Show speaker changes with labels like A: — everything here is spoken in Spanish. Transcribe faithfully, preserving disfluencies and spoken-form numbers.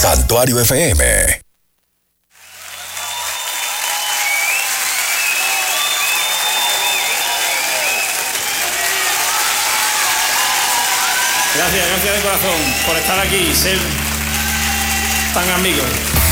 A: Santuario F M.
B: Gracias, gracias de corazón por estar aquí y ser tan amigos.